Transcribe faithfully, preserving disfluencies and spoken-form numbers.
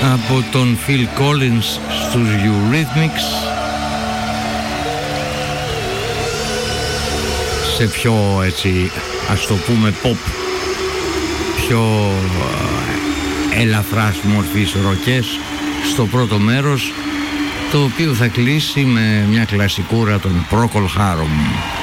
από τον Phil Collins στους Eurythmics, σε πιο έτσι, ας το πούμε, pop, πιο ελαφράς μορφής ροκές στο πρώτο μέρος, το οποίο θα κλείσει με μια κλασικούρα των Procol Harum.